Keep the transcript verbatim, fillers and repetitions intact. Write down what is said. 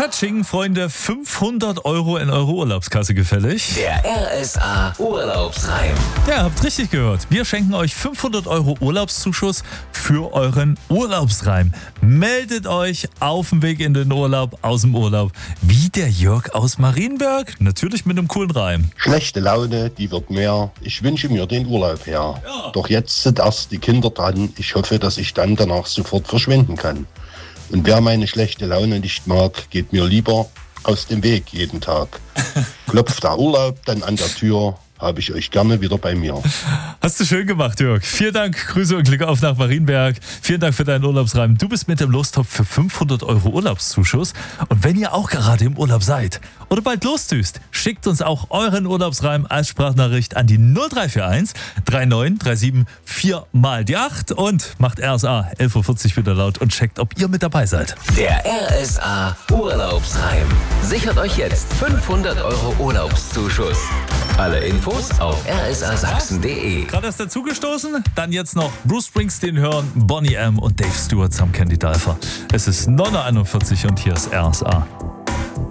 Katsching, Freunde, fünfhundert Euro in eure Urlaubskasse gefällig. Der R S A Urlaubsreim. Ja, habt richtig gehört. Wir schenken euch fünfhundert Euro Urlaubszuschuss für euren Urlaubsreim. Meldet euch auf dem Weg in den Urlaub, aus dem Urlaub, wie der Jörg aus Marienberg. Natürlich mit einem coolen Reim. Schlechte Laune, die wird mehr. Ich wünsche mir den Urlaub her. Ja. Doch jetzt sind erst die Kinder dran. Ich hoffe, dass ich dann danach sofort verschwinden kann. Und wer meine schlechte Laune nicht mag, geht mir lieber aus dem Weg jeden Tag. Klopft der Urlaub dann an der Tür, habe ich euch gerne wieder bei mir. Hast du schön gemacht, Jörg. Vielen Dank, Grüße und Glück auf nach Marienberg. Vielen Dank für deinen Urlaubsreim. Du bist mit dem Lostopf für fünfhundert Euro Urlaubszuschuss. Und wenn ihr auch gerade im Urlaub seid oder bald losdüst, schickt uns auch euren Urlaubsreim als Sprachnachricht an die null drei vier eins drei neun drei sieben vier mal die acht und macht R S A elf Uhr vierzig wieder laut und checkt, ob ihr mit dabei seid. Der R S A Urlaubsreim. Sichert euch jetzt fünfhundert Euro Urlaubszuschuss. Alle Infos auf r s a sachsen punkt d e. Gerade erst dazugestoßen, dann jetzt noch Bruce Springsteen hören, Boney M. und Dave Stewart zusammen Candy Diver. Es ist neun Uhr einundvierzig und hier ist R S A.